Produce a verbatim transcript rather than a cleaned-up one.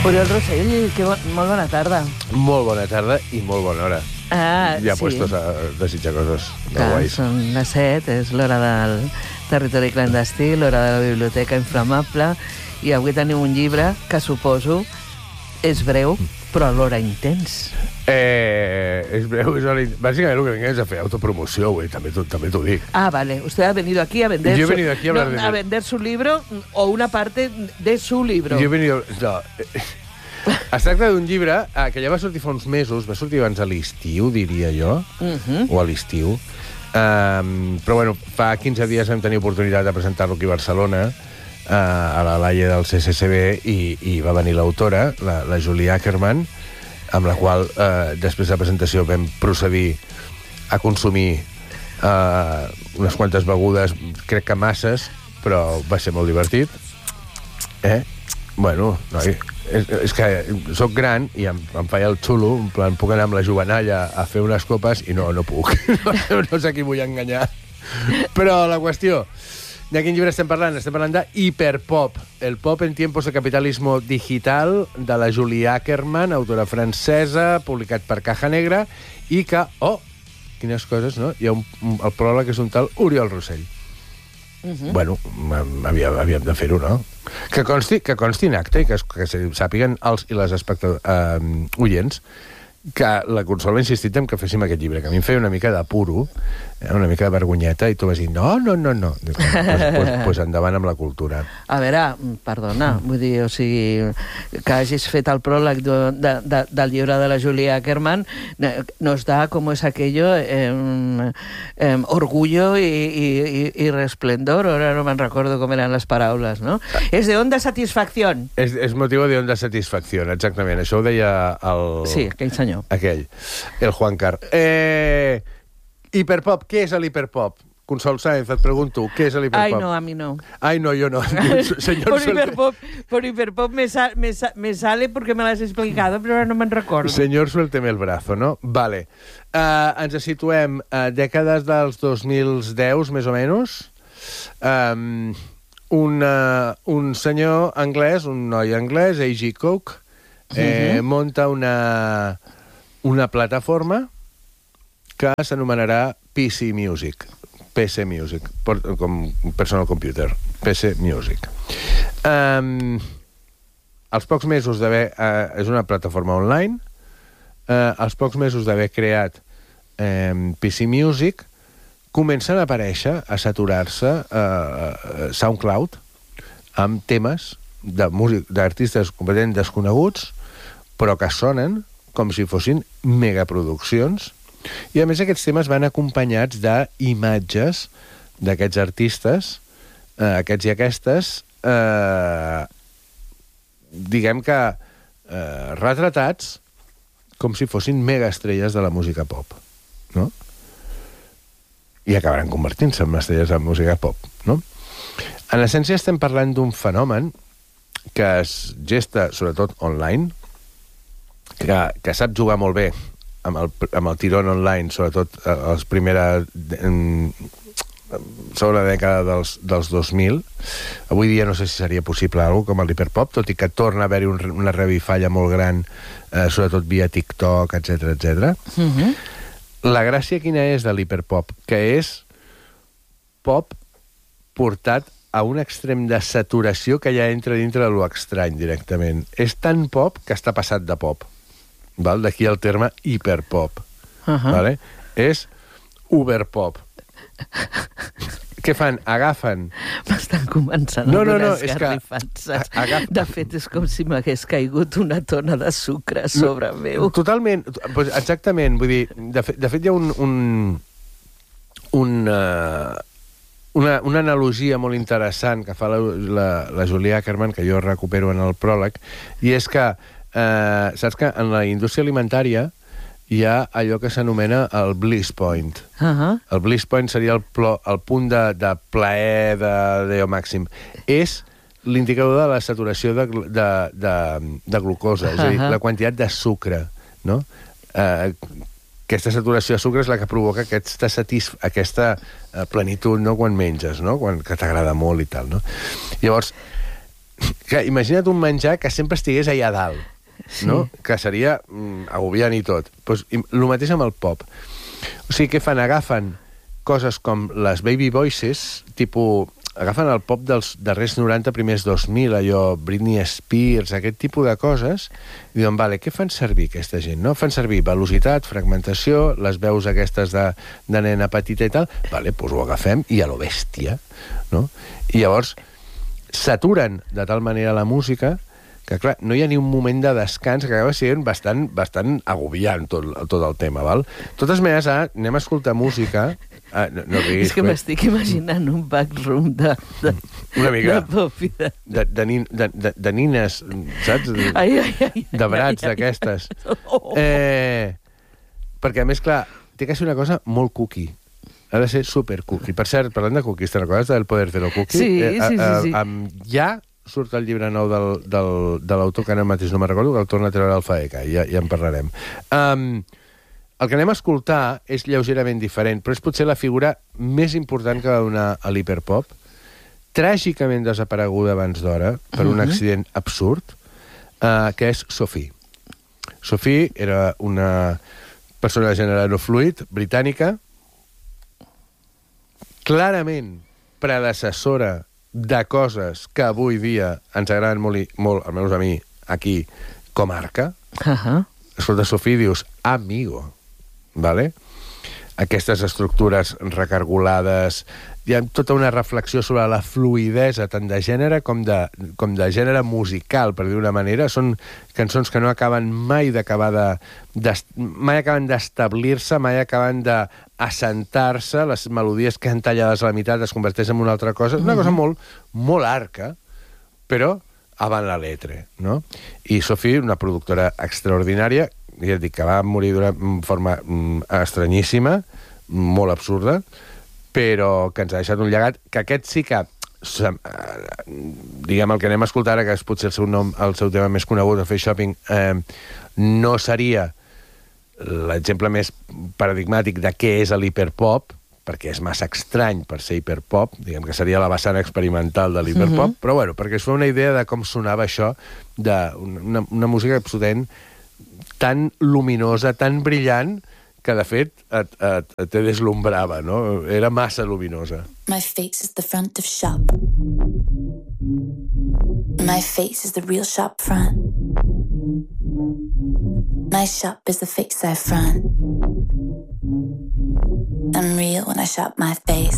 Oriol Rossell, que bo molt bona tarda. Molt bona tarda i molt bona hora. Ah, ja sí. puestos a desitjar coses de Clar, guais. són les set, és l'hora del territori clandestí, l'hora de la biblioteca inflamable, i avui tenim un llibre que suposo és breu, però alhora intens. Eh, es breu, es hora... Básicamente lo que venga es a fer autopromoció, güey, també t'ho dic. Ah, vale. Usted ha venido aquí a vender, Yo he su... venido aquí a hablar no, de- a vender su libro o una parte de su libro. Jo he venido... No. Es tracta d'un llibre eh, que ja va sortir fa uns mesos, va sortir abans a l'estiu, diria jo, Uh -huh. o a l'estiu. Um, però, bueno, fa quinze dies vam tenir oportunitat de presentar-lo aquí a Barcelona, uh, a la Laia del C C C B, i, i va venir l'autora, la, la Julie Ackerman, amb la qual, uh, després de la presentació, vam procedir a consumir uh, unes quantes begudes, crec que masses, però va ser molt divertit. Eh? Bueno, noi, és, és que sóc gran i em, em feia el xulo, en plan, puc anar amb la jovenalla a fer unes copes i no, no puc. No, no sé qui vull enganyar. Però la qüestió, de quin llibre estem parlant? Estem parlant de Hiperpop, el pop en tiempos de capitalismo digital, de la Julie Ackerman, autora francesa, publicat per Caja Negra, i que, oh, quines coses, no? Hi ha un, un, el pròleg és un tal Oriol Rossell. Uh -huh. Bueno, havíem, havíem de fer-ho, no? Que consti, que consti en acte i que, que sàpiguen els i les espectadors, eh, oients que la Consol ha insistit en que féssim aquest llibre, que a mi em feia una mica d'apuro, eh, una mica de vergonyeta, i tu vas dir, no, no, no, no. Dic, pues, pues, pues endavant amb la cultura. A veure, perdona, vull dir, o sigui, que hagis fet el pròleg de, de, de, del llibre de la Julie Ackerman nos da, como es aquello, eh, eh, orgullo y, y, y resplendor, ahora no me'n recordo com eren les paraules, no? És de honda satisfacción. És, és motiu de honda satisfacció, exactament. Això ho deia el... Sí, aquell senyor. Aquell, el Juan Car. Eh, hiperpop, què és l'hiperpop? Consol Sáenz, et pregunto, què és l'hiperpop? Ai, no, a mi no. Ai, no, jo no. Señor por, Suelte... hiperpop, por hiperpop me, sa me, sa me sale porque me l'has explicado, però ara no me'n recordo. Señor, suélteme el brazo, no? Vale. Uh, ens situem a dècades dels dos mil deu, més o menys. Um, un, uh, un senyor anglès, un noi anglès, A G Cook, eh, uh -huh. monta una, una plataforma que s'anomenarà P C Music. P C Music, com personal computer. P C Music. Um, als pocs mesos d'haver... Uh, és una plataforma online. Uh, als pocs mesos d'haver creat um, P C Music, comencen a aparèixer, a saturar-se uh, SoundCloud amb temes de músic d'artistes completament desconeguts, però que sonen com si fossin megaproduccions. I, a més, aquests temes van acompanyats d'imatges d'aquests artistes, eh, aquests i aquestes, eh, diguem que eh, retratats com si fossin megaestrelles de la música pop, no? I acabaran convertint-se en estrelles de la música pop, no? En essència, estem parlant d'un fenomen que es gesta, sobretot, online, que, que sap jugar molt bé amb el, amb el tirón online, sobretot a les primeres... sobre la dècada dels, dels dos mil. Avui dia no sé si seria possible alguna com l'hiperpop, tot i que torna a haver-hi un, una revifalla molt gran, eh, sobretot via TikTok, etcètera, etcètera. Uh-huh. La gràcia quina és de l'hiperpop? Que és pop portat a un extrem de saturació que ja entra dintre de lo estrany directament. És tan pop que està passat de pop. Val? D'aquí el terme hiperpop. Uh-huh. Vale? És uberpop. Què fan? Agafen... M'estan començant no, a no, donar no, esgarrifats. Agaf... De fet, és com si m'hagués caigut una tona de sucre sobre no, meu. Totalment, pues exactament. Vull dir, de fet, de fet hi ha un... un, un uh, una, una analogia molt interessant que fa la, la, la Julie Ackerman, que jo recupero en el pròleg, i és que, eh, saps que en la indústria alimentària hi ha allò que s'anomena el bliss point. Uh-huh. El bliss point seria el, plo, el punt de, de plaer de Déu màxim. És l'indicador de la saturació de, de, de, de glucosa, és a dir, uh-huh. la quantitat de sucre, no? Eh, aquesta saturació de sucre és la que provoca aquesta, satisf aquesta plenitud, no?, quan menges, no?, quan, que t'agrada molt i tal, no? Llavors, que imagina't un menjar que sempre estigués allà dalt, Sí. no? Que seria mm, agobiant i tot. Pues, el mateix amb el pop. O sigui, què fan? Agafen coses com les baby voices, tipus... Agafen el pop dels darrers noranta, primers dos mil, allò, Britney Spears, aquest tipus de coses, i diuen, vale, què fan servir aquesta gent, no? Fan servir velocitat, fragmentació, les veus aquestes de, de nena petita i tal, vale, doncs ho agafem i a lo bèstia, no? I llavors s'aturen de tal manera la música que, clar, no hi ha ni un moment de descans, que acaba sent bastant, bastant agobiant tot, tot el tema, val? De totes maneres, ara anem a escoltar música. Ah, no, no diguis, És que m'estic imaginant un backroom de, de, una mica de pop i de... de, de, nin, de, de, de nines, saps? De, Ai, ai, ai, de brats d'aquestes. Eh, perquè, a més, clar, té que ser una cosa molt cookie. Ha de ser super cookie. Per cert, parlant de cookies, te'n recordes del poder de lo cookie? Sí, eh, sí, sí, sí. Amb ja surt el llibre nou del, del, de l'autor, que ara mateix no me'n recordo, que el torna a treure al Faeca, i ja, ja en parlarem. Um, el que anem a escoltar és lleugerament diferent, però és potser la figura més important que va donar a l'hiperpop, tràgicament desapareguda abans d'hora, per un accident absurd, uh, que és Sophie. Sophie era una persona de gènere no fluid, britànica, clarament predecessora de coses que avui dia ens agraden molt, molt almenys a mi, aquí, com Arca. Uh -huh. Escolta, Sophie, dius, amigo, vale? Aquestes estructures recargolades, hi ha tota una reflexió sobre la fluidesa tant de gènere com de, com de gènere musical, per dir-ho d'una manera. Són cançons que no acaben mai d'acabar de, de... mai acaben d'establir-se, mai acaben d'assentar-se, les melodies que han tallades a la meitat es converteixen en una altra cosa. És una cosa molt, molt Arca, però avant la letre, no? I Sophie, una productora extraordinària, ja et dic que va morir d'una forma mm, estranyíssima, molt absurda, però que ens ha deixat un llegat, que aquest sí que, diguem, el que anem a escoltar ara, que és potser el seu nom, el seu tema més conegut, el Face Shopping, eh, no seria l'exemple més paradigmàtic de què és l'hiperpop, perquè és massa estrany per ser hiperpop, diguem que seria la vessant experimental de l'hiperpop, mm-hmm. però bueno, perquè es fa una idea de com sonava això, d'una una música absolutament tan luminosa, tan brillant, que de fet et, et, et deslumbrava, no? Era massa luminosa. My face is the front of shop. My face is the real shop front. My shop is the face I front. I'm real when I shop my face.